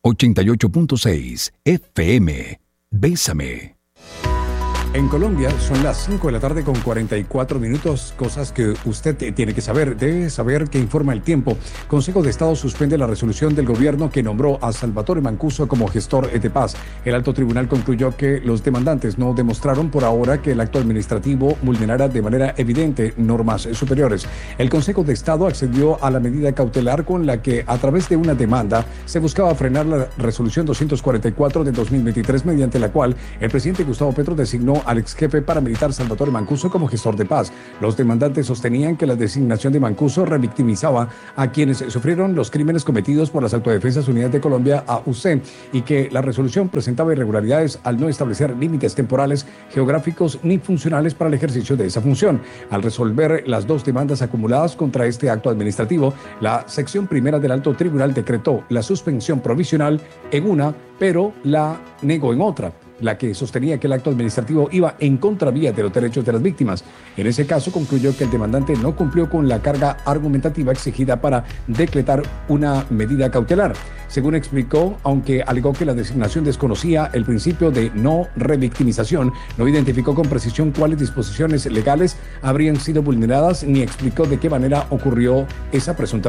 88.6 FM. Bésame. En Colombia son las 5 de la tarde con 44 minutos, cosas que usted tiene que saber. Debe saber que informa el tiempo. Consejo de Estado suspende la resolución del gobierno que nombró a Salvatore Mancuso como gestor de paz. El alto tribunal concluyó que los demandantes no demostraron por ahora que el acto administrativo vulnerara de manera evidente normas superiores. El Consejo de Estado accedió a la medida cautelar con la que, a través de una demanda, se buscaba frenar la resolución 244 de 2023, mediante la cual el presidente Gustavo Petro designó al ex jefe paramilitar Salvatore Mancuso como gestor de paz. Los demandantes sostenían que la designación de Mancuso revictimizaba a quienes sufrieron los crímenes cometidos por las Autodefensas Unidas de Colombia, AUC, y que la resolución presentaba irregularidades al no establecer límites temporales, geográficos ni funcionales para el ejercicio de esa función. Al resolver las dos demandas acumuladas contra este acto administrativo, la sección primera del alto tribunal decretó la suspensión provisional en una, pero la negó en otra, la que sostenía que el acto administrativo iba en contravía de los derechos de las víctimas. En ese caso, concluyó que el demandante no cumplió con la carga argumentativa exigida para decretar una medida cautelar. Según explicó, aunque alegó que la designación desconocía el principio de no revictimización, no identificó con precisión cuáles disposiciones legales habrían sido vulneradas ni explicó de qué manera ocurrió esa presunta